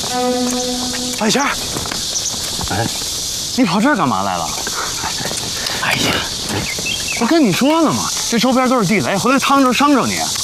半仙儿，哎，你跑这儿干嘛来了？哎呀，我跟你说了嘛，这周边都是地雷，回来趟着伤着你。